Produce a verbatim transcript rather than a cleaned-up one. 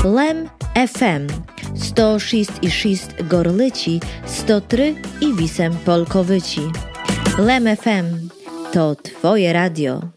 Lem ef em sto šest i šest Gorlici, sto trzy i osiem Polkowyci. Lem ef em to Twoje radio.